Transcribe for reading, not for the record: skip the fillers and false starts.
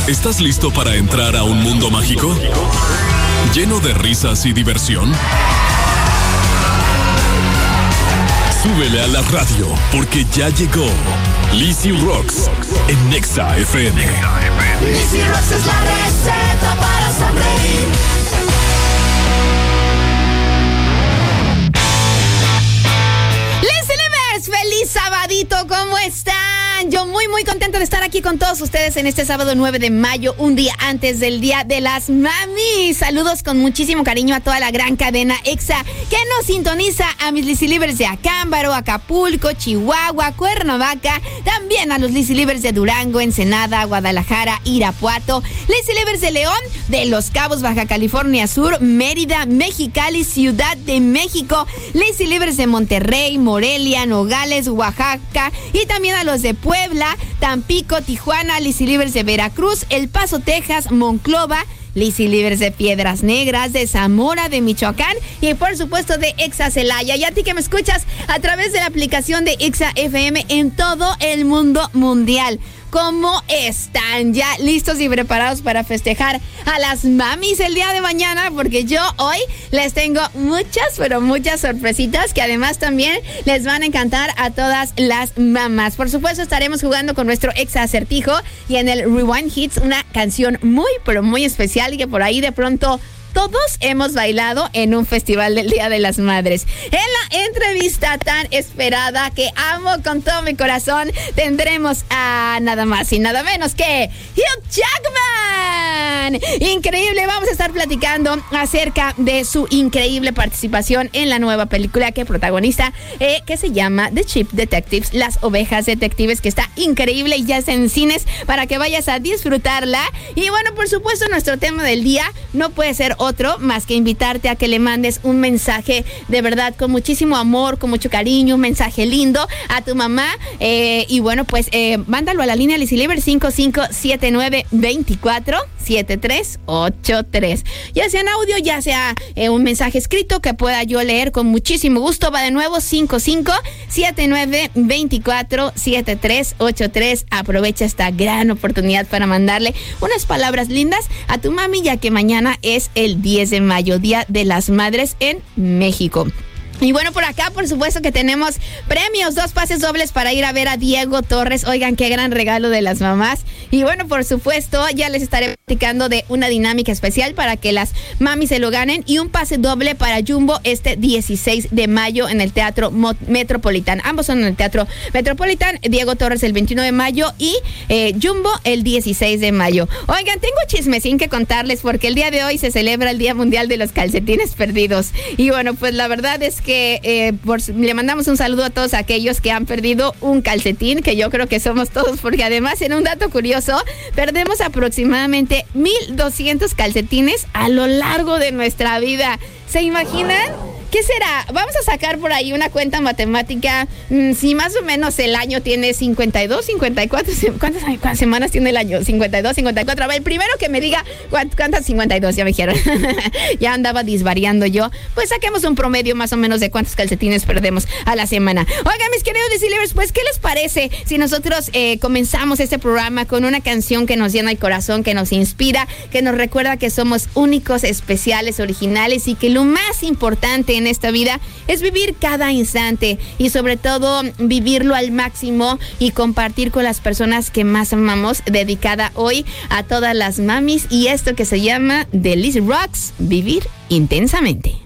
¿Estás listo para entrar a un mundo mágico? ¿Lleno de risas y diversión? Súbele a la radio, porque ya llegó Lizzy Rocks en Nexa FM. Lizzy Rocks es la receta para sonreír. ¡Feliz sabadito! ¿Cómo están? Yo muy contenta de estar aquí con todos ustedes en este sábado 9 de mayo, un día antes del Día de las Mamis. Saludos con muchísimo cariño a toda la gran cadena EXA que nos sintoniza, a mis Lizzy Livers de Acámbaro, Acapulco, Chihuahua, Cuernavaca, también a los Lizzy Livers de Durango, Ensenada, Guadalajara, Irapuato, Lizzy Livers de León, de Los Cabos, Baja California Sur, Mérida, Mexicali, Ciudad de México, Lizzy Livers de Monterrey, Morelia, Nogales, Oaxaca, y también a los de Puebla, Tampico, Tijuana, Lizzy Livers de Veracruz, El Paso, Texas, Monclova, Lizzy Livers de Piedras Negras, de Zamora, de Michoacán y por supuesto de EXA Celaya. Y a ti que me escuchas a través de la aplicación de EXA FM en todo el mundo mundial. ¿Cómo están? ¿Ya listos y preparados para festejar a las mamis el día de mañana? Porque yo hoy les tengo muchas, pero muchas sorpresitas que además también les van a encantar a todas las mamás. Por supuesto estaremos jugando con nuestro Exa Acertijo y en el Rewind Hits una canción muy, pero muy especial y que por ahí de pronto todos hemos bailado en un festival del Día de las Madres. En la entrevista tan esperada que amo con todo mi corazón, tendremos a nada más y nada menos que Hugh Jackman. Increíble, vamos a estar platicando acerca de su increíble participación en la nueva película que protagoniza, que se llama The Sheep Detectives, Las Ovejas Detectives, que está increíble y ya está en cines para que vayas a disfrutarla. Y bueno, por supuesto, nuestro tema del día no puede ser otro más que invitarte a que le mandes un mensaje de verdad con muchísimo amor, con mucho cariño, un mensaje lindo a tu mamá, y bueno, pues mándalo a la línea Lizzy Livers 5579247383, ya sea en audio, ya sea un mensaje escrito que pueda yo leer con muchísimo gusto. Va de nuevo 5579247383. Aprovecha esta gran oportunidad para mandarle unas palabras lindas a tu mami, ya que mañana es el 10 de mayo, Día de las Madres en México. Y bueno, por acá, por supuesto que tenemos premios, 2 pases dobles para ir a ver a Diego Torres. Oigan, qué gran regalo de las mamás. Y bueno, por supuesto, ya les estaré platicando de una dinámica especial para que las mamis se lo ganen. Y un pase doble para Jumbo este 16 de mayo en el Teatro Metropolitan. Ambos son en el Teatro Metropolitan. Diego Torres el 21 de mayo y Jumbo el 16 de mayo. Oigan, tengo chismecín que contarles porque el día de hoy se celebra el Día Mundial de los Calcetines Perdidos. Y bueno, pues la verdad es que le mandamos un saludo a todos aquellos que han perdido un calcetín, que yo creo que somos todos, porque además, en un dato curioso, perdemos aproximadamente 1,200 calcetines a lo largo de nuestra vida. ¿Se imaginan? ¿Qué será? Vamos a sacar por ahí una cuenta matemática. Si más o menos el año tiene 52, 54, ¿cuántas semanas tiene el año? 52, 54. A ver, el primero que me diga cuántas 52, ya me dijeron. Ya andaba disvariando yo. Pues saquemos un promedio más o menos de cuántos calcetines perdemos a la semana. Oigan, mis queridos Lizzy Livers, pues, ¿qué les parece si nosotros comenzamos este programa con una canción que nos llena el corazón, que nos inspira, que nos recuerda que somos únicos, especiales, originales y que lo más importante en esta vida es vivir cada instante y sobre todo vivirlo al máximo y compartir con las personas que más amamos, dedicada hoy a todas las mamis y esto que se llama The Lizzy Rocks, Vivir Intensamente.